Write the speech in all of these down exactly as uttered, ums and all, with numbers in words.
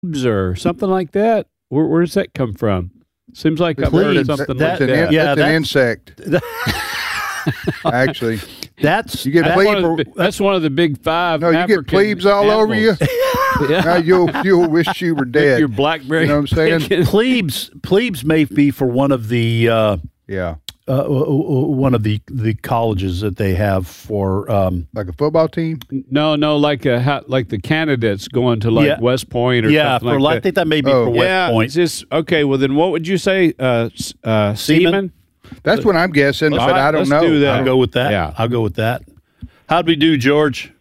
or something like that. Where, where does that come from? Seems like I've heard of something that, like that's that. An, Yeah, that's an that- insect. Actually, That's you get That's plebe. one, of the, that's one of the big five. No, you African get plebes all over you. Yeah. Now you'll you'll wish you were dead. Your blackberry. You know what I'm saying? plebes. Plebes may be for one of the uh, Yeah, uh, one of the, the colleges that they have for. Um, like a football team. No, no, like a ha- like the candidates going to like Yeah. West Point or yeah, something for like I that. think that may be Oh. for West yeah, Point. it's just okay. Well, then what would you say? Uh, s- uh, Seaman? seaman? That's what I'm guessing, All but right, I don't let's know. do that. I'll go with that. Yeah. I'll go with that. How'd we do, George?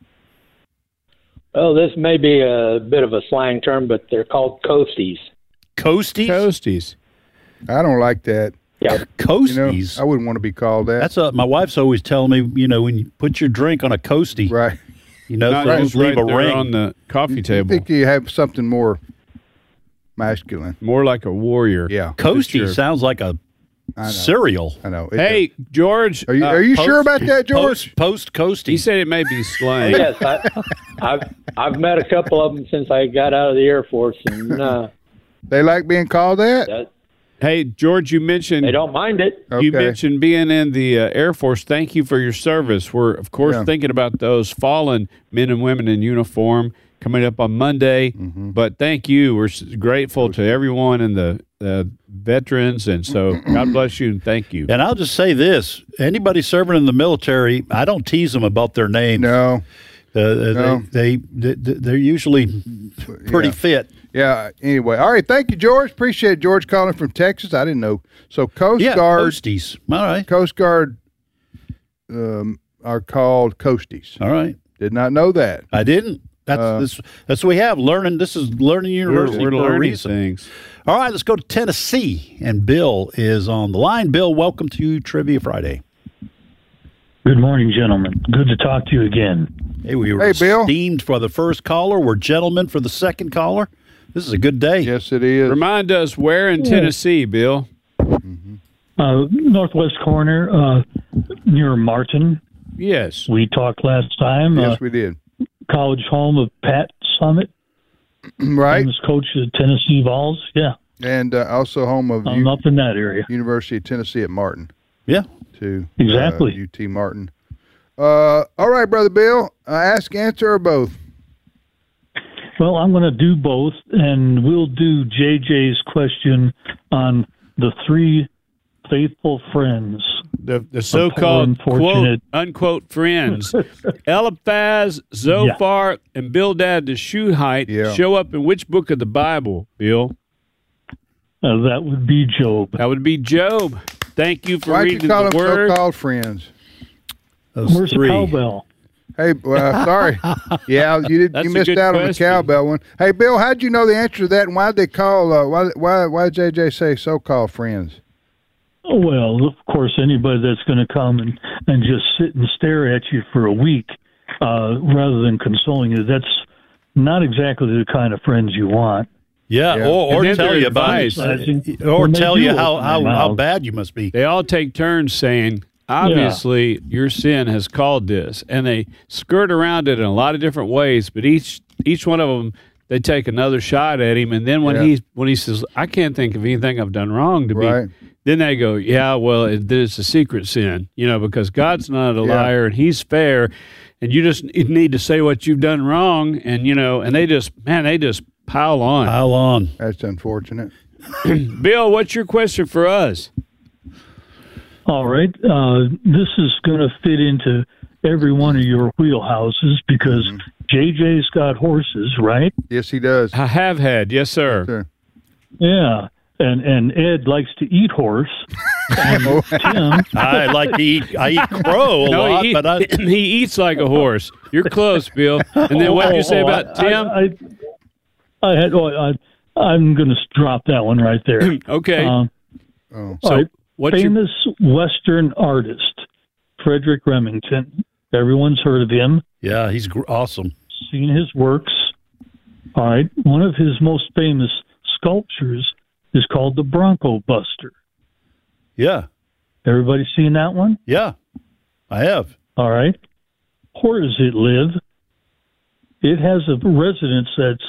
Well, this may be a bit of a slang term, but they're called coasties. Coasties? Toasties. I don't like that. Yeah. You know, Coasties. I wouldn't want to be called that. That's a, my wife's always telling me, you know, when you put your drink on a coastie, right. you know, Not don't just leave right a there ring. on the coffee I table. think you have something more masculine. More like a warrior. Yeah, Coastie Sure. sounds like a I know. cereal. I know. It Hey, George. does. are you uh, are you post- sure about that, George? Post, post coastie. He said it may be slang. Yes, I, I've I've met a couple of them since I got out of the Air Force, and uh, They like being called that. that, Hey, George, you mentioned they don't mind it. Okay. you mentioned being in the uh, Air Force. Thank you for your service. We're of course Yeah. thinking about those fallen men and women in uniform coming up on Monday. Mm-hmm. But thank you. We're s- grateful to everyone and the uh, veterans, and so God bless you and thank you. And I'll just say this: anybody serving in the military, I don't tease them about their names. No. Uh, No. They, they, they, they're usually pretty Yeah. fit. Yeah. Anyway, all right. Thank you, George. Appreciate it. George calling from Texas. I didn't know. So Coast Yeah, Guard, coasties. All right. Coast Guard, um, are called coasties. All right. Did not know that. I didn't. That's Uh, this, that's what we have. Learning. This is learning We're, university we're for a learning reason. things. All right, let's go to Tennessee, and Bill is on the line. Bill, welcome to Trivia Friday. Good morning, gentlemen. Good to talk to you again. Hey, we were Hey, Bill. esteemed for the first caller. We're gentlemen for the second caller. This is a good day. Yes, it is. Remind us where in Tennessee, Bill. Uh, northwest corner, uh, near Martin. Yes. We talked last time. Yes, uh, we did. college home of Pat Summit, Right. famous coach of Tennessee Vols. Yeah, And uh, also home of I'm U- up in that area. University of Tennessee at Martin, Yeah. too. Exactly. Uh, U T Martin. Uh, all right, Brother Bill. Uh, ask, answer, or both? Well, I'm going to do both, and we'll do J J's question on the three faithful friends. The the so-called quote unfortunate- unquote friends, Eliphaz, Zophar, and Bildad the Shuhite Yeah. show up in which book of the Bible, Bill? Uh, that would be Job. That would be Job. Thank you for Why'd you reading call the them word. so-called friends? Those Where's three. the cowbell? Hey, well, sorry. Yeah, you did. That's You a missed good out on the question. cowbell one. Hey, Bill, how'd you know the answer to that? And why'd they call? Uh, why? Why? Why did J J say so-called friends? Oh, well, of course, anybody that's going to come and, and just sit and stare at you for a week uh, rather than consoling you, that's not exactly the kind of friends you want. Yeah, Yeah. or, or And then tell their you about advice. it. Or When they tell do you how, open how, their how mouth. bad you must be. They all take turns saying, obviously, your sin has called this. And they skirt around it in a lot of different ways, but each each one of them, they take another shot at him. And then when Yeah. he when he says, I can't think of anything I've done wrong to Right. be, then they go, yeah, well, it, it's a secret sin, you know, because God's not a Yeah. liar and he's fair. And you just need to say what you've done wrong. And, you know, and they just, man, they just pile on. Pile on. That's unfortunate. Bill, what's your question for us? All right. Uh, this is going to fit into every one of your wheelhouses because Mm-hmm. J J's got horses, right? Yes, he does. I have had, yes, sir. Sure. Yeah. And and Ed likes to eat horse. And Tim, I like to eat. I eat crow a No, lot, he, but I, he eats like a horse. You're close, Bill. And then what did you say Oh, about I- Tim? I, I, I had. Oh, I, I'm going to drop that one right there. okay. Um, Oh. so all right. what's your, Famous Western artist, Frederick Remington. Everyone's heard of him, yeah, he's gr- awesome. seen his works. All right. One of his most famous sculptures is called the Bronco Buster. Yeah, Everybody seen that one? yeah, I have. All right. Where does it live? It has a residence that's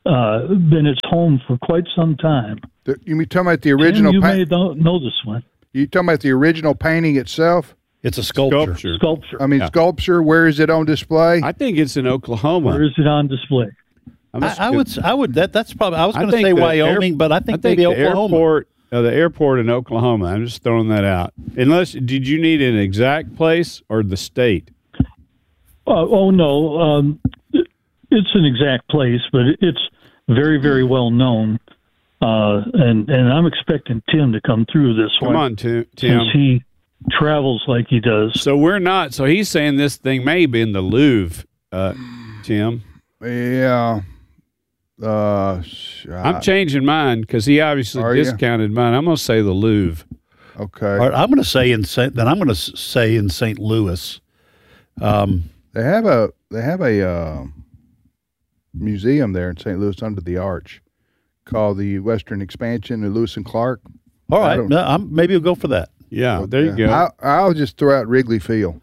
uh, been its home for quite some time. The, you mean talking about the original? Tim, you pa- may know, know this one. You talking about the original painting itself? It's a sculpture. Sculpture. Sculpture. I mean, Yeah. sculpture. Where is it on display? I think it's in Oklahoma. Where is it on display? I'm I, just- I would. I would. That. That's probably. I was I going to think say the Wyoming, air- but I I think, think maybe the Oklahoma. airport, uh, the airport in Oklahoma. I'm just throwing that out. Unless, did you need an exact place or the state? Uh, oh no, um, it- it's an exact place, but it- it's very, very well known. Uh, and and I'm expecting Tim to come through this Come one. on, Tim. Tim. Since he travels like he does. So we're not. So he's saying this thing may be in the Louvre, uh, Tim. Yeah. Uh, sh- I'm changing mine because he obviously Are ya? discounted mine. I'm going to say the Louvre. okay. All right, I'm going to say in Saint. Then I'm going to say in Saint Louis. Um, They have a they have a uh, museum there in Saint Louis under the arch called the Western Expansion of Lewis and Clark. all I right, don't- no, I'm, maybe we'll go for that. Yeah, there you go. I, I'll just throw out Wrigley Field.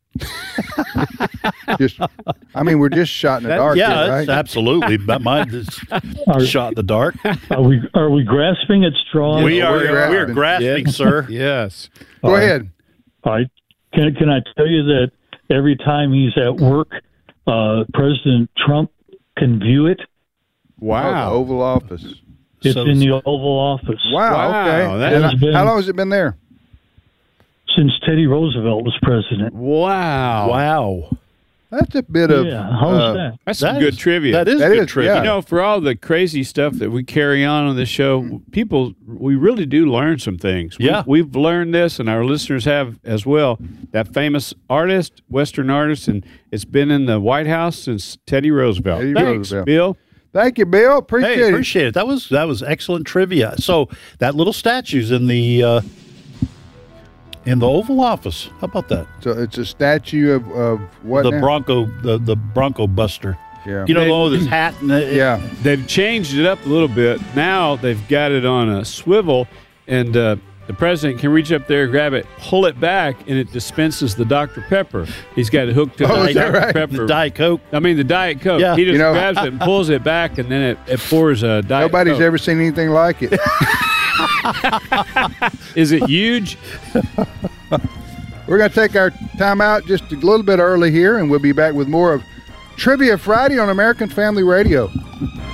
just, I mean, we're just shot in the That- dark. Yeah, here, it's right? absolutely. But mine is shot in the dark. Are we are we grasping at straws? we are. we're We are grasping. grasping, Yes. sir. yes. Go ahead. All right. Can can I tell you that every time he's at work, uh, President Trump can view it. Oh, the Wow. Oval Office. It's So- in the Oval Office Wow. Wow, okay. that And has I- been- how long has it been there? since Teddy Roosevelt was president. Wow. Wow. That's a bit of. Yeah, how's uh, that? That's some That good is- trivia. That is That good is, trivia. yeah. You know, for all the crazy stuff that we carry on on this show, people, we really do learn some things. We- Yeah. We've learned this, and our listeners have as well. That famous artist, Western artist, and it's been in the White House since Teddy Roosevelt. Teddy Thanks, Roosevelt. Bill. Thank you, Bill. Appreciate Hey, it. appreciate it. That was that was excellent trivia. So that little statue's in the uh, in the Oval Office. How about that? So it's a statue of, of what? the now? Bronco, the the Bronco Buster. Yeah. You know, They- oh, this hat and the, Yeah. They've changed it up a little bit. Now they've got it on a swivel, and uh, the president can reach up there, grab it, pull it back, and it dispenses the Doctor Pepper. He's got it hooked to Oh, the is that Doctor right? Pepper. the Diet Coke. I mean, the Diet Coke. Yeah. He just You know- grabs it and pulls it back, and then it, it pours a Diet Nobody's Coke. ever seen anything like it. Is it huge? We're going to take our time out just a little bit early here, and we'll be back with more of Trivia Friday on American Family Radio.